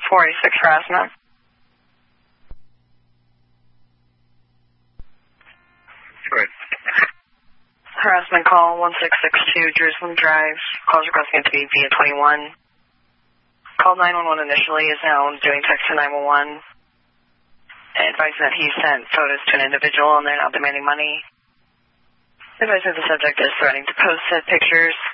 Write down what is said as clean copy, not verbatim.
486 harassment. Right. Harassment call 1662 Jerusalem Drive. Calls requesting it to be via 21. Called 911 initially, is now doing text to 911. Advising that he sent photos to an individual and they're now demanding money. Advising the subject is threatening to post said pictures